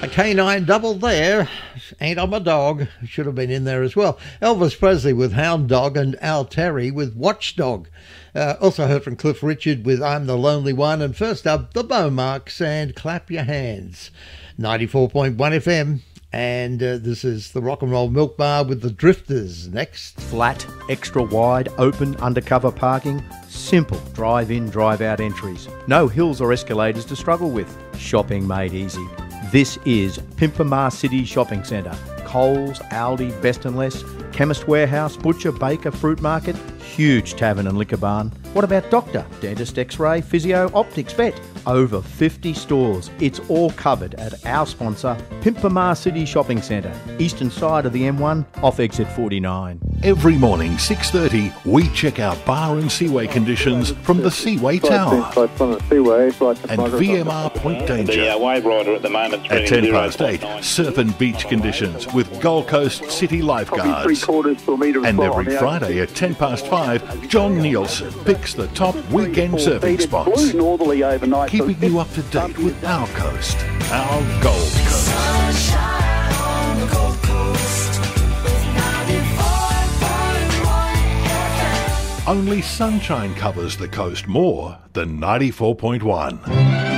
A canine double there. Ain't I'm a Dog should have been in there as well. Elvis Presley with Hound Dog and Al Terry with Watchdog. Also heard from Cliff Richard with I'm the Lonely One. And first up, the Beaumarks and Clap Your Hands. 94.1 FM. And this is the Rock and Roll Milk Bar with the Drifters next. Flat, extra wide, open, undercover parking. Simple drive-in, drive-out entries. No hills or escalators to struggle with. Shopping made easy. This is Pimpamar City Shopping Centre. Coles, Aldi, Best and Less, Chemist Warehouse, Butcher, Baker, Fruit Market, huge tavern and liquor barn. What about doctor, dentist, x-ray, physio, optics, vet? Over 50 stores. It's all covered at our sponsor, Pimpamar City Shopping Centre, eastern side of the M1, off exit 49. Every morning, 6:30, we check out bar and seaway conditions from the Seaway Tower and VMR Point Danger. The wave rider at the moment at 8:10, Serpent Beach conditions with Gold Coast City lifeguards. And every Friday at 5:10, John Nielsen picks the top weekend surfing spots, keeping you up to date with our coast, our Gold Coast. Sunshine on the Gold Coast with 94.1 FM. Only sunshine covers the coast more than 94.1.